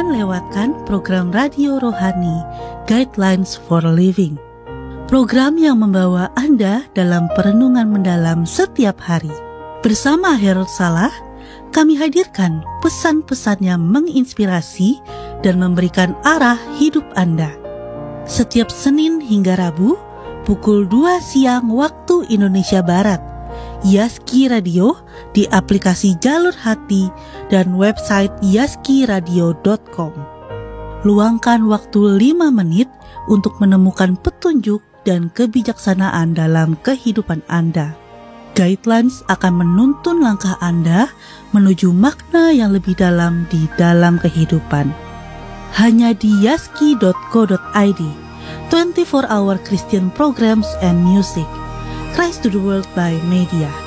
Jangan lewatkan program radio rohani Guidelines for Living. Program yang membawa Anda dalam perenungan mendalam setiap hari. Bersama Harold Salah, kami hadirkan pesan-pesan yang menginspirasi dan memberikan arah hidup Anda. Setiap Senin hingga Rabu, pukul 2 siang waktu Indonesia Barat. Yaski Radio di aplikasi Jalur Hati dan website yaskiradio.com. Luangkan waktu 5 menit untuk menemukan petunjuk dan kebijaksanaan dalam kehidupan Anda. Guidelines akan menuntun langkah Anda menuju makna yang lebih dalam di dalam kehidupan. Hanya di yaski.co.id, 24-hour Christian programs and music. Christ to the World by Media.